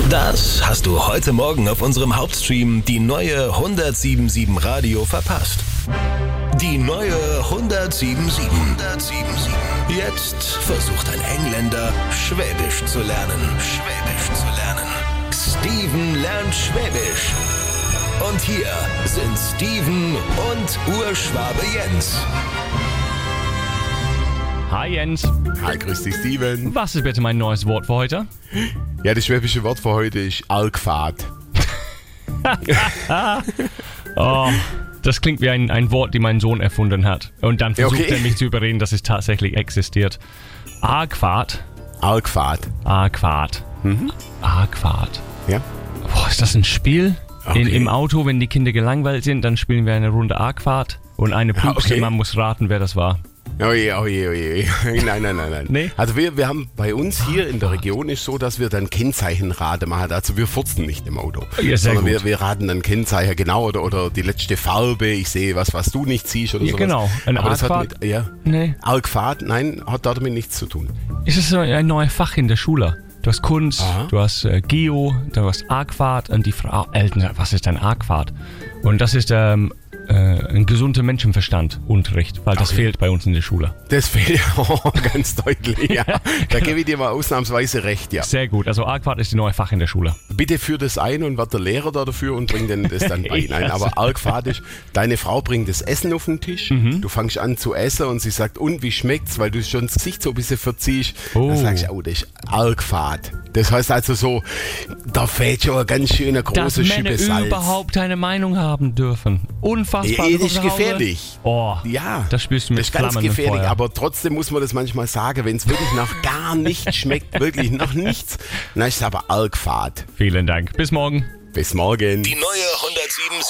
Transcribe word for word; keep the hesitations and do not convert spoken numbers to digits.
Das hast du heute Morgen auf unserem Hauptstream die neue hundertsieben Radio verpasst. Die neue hundertsieben. hundertsieben. Jetzt versucht ein Engländer, Schwäbisch zu lernen. Schwäbisch zu lernen. Steven lernt Schwäbisch. Und hier sind Steven und Urschwabe Jens. Hi Jens. Hi, grüß dich Steven. Was ist bitte mein neues Wort für heute? Ja, das schwäbische Wort für heute ist Algfahrt. Oh, das klingt wie ein, ein Wort, die mein Sohn erfunden hat. Und dann versucht Okay. er mich zu überreden, dass es tatsächlich existiert. Argfahrt. Algfahrt. Argfahrt. Mhm. Argfahrt. Ja. Boah, ist das ein Spiel? Okay. In, Im Auto, wenn die Kinder gelangweilt sind, dann spielen wir eine Runde Argfahrt. Und eine Ja, Pupse, okay. man muss raten, wer das war. Oh je, oh je, oh je. Nein, nein, nein, nein. Nee? Also wir, wir haben bei uns hier in der Region ist so, dass wir dann Kennzeichenrate machen. Also wir furzen nicht im Auto. Ja, sehr sondern gut. wir, wir raten dann Kennzeichen genau oder, oder die letzte Farbe. Ich sehe was, was du nicht siehst oder Ja, sowas. genau. Eine Aber das hat Argfahrt? mit, ja. Nee. Algfahrt, nein, hat damit nichts zu tun. Es ist so ein neues Fach in der Schule. Du hast Kunst, Aha. du hast äh, Geo, du hast Argfahrt und die Frau Eltern sagt, was ist ein Argfahrt? Und das ist ähm, äh, ein gesunder Menschenverstand-Unterricht, weil das Okay. fehlt bei uns in der Schule. Das fehlt oh, ganz deutlich, ja. Da gebe ich dir mal ausnahmsweise recht, ja. Sehr gut, also Argfahrt ist die neue Fach in der Schule. Bitte führ das ein und wird der Lehrer da dafür und bringt dann das dann bei. Nein, Ja. aber Algfahrt ist, deine Frau bringt das Essen auf den Tisch, Mhm. du fängst an zu essen und sie sagt, und wie schmeckt's, weil du schon das Gesicht so ein bisschen verziehst. Oh. Dann sagst du, oh, das ist Algfahrt. Das heißt also so, da fehlt schon eine ganz schöne Dass große Männer Schippe Salz. überhaupt eine Meinung haben dürfen. Unfassbar. Ja, das ist Zu Hause. gefährlich. Oh, Ja, das spürst du mit das ist ganz Flammen und gefährlich, Feuer. aber trotzdem muss man das manchmal sagen, wenn es wirklich nach gar nichts schmeckt, wirklich nach nichts, dann ist es aber Algfahrt. Vielen Dank. Bis morgen. Bis morgen. Die neue hundertsieben